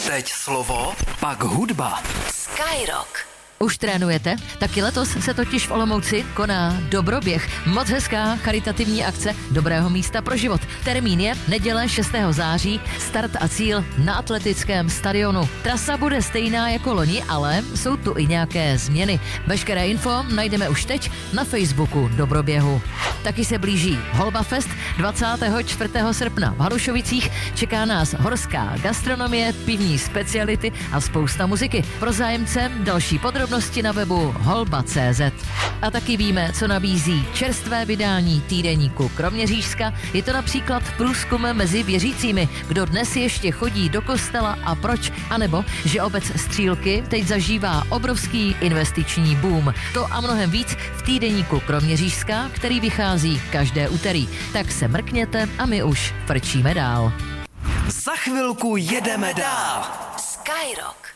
Teď slovo, pak hudba. Skyrock. Už trénujete? Taky letos se totiž v Olomouci koná Dobroběh. Moc hezká charitativní akce dobrého místa pro život. Termín je neděle 6. září, start a cíl na atletickém stadionu. Trasa bude stejná jako loni, ale jsou tu i nějaké změny. Veškeré info najdeme už teď na Facebooku Dobroběhu. Taky se blíží Holba Fest 24. srpna v Halušovicích. Čeká nás horská gastronomie, pivní speciality a spousta muziky. Pro zájemce další podrobnosti na webu holba.cz. A taky víme, co nabízí čerstvé vydání týdeníku Kroměřížska. Je to například průzkum mezi věřícími, kdo dnes ještě chodí do kostela a proč, anebo že obec Střílky teď zažívá obrovský investiční boom. To a mnohem víc v týdeníku Kroměřížska, který vychází každé úterý. Tak se mrkněte a my už frčíme dál. Za chvilku jedeme dál. Skyrock.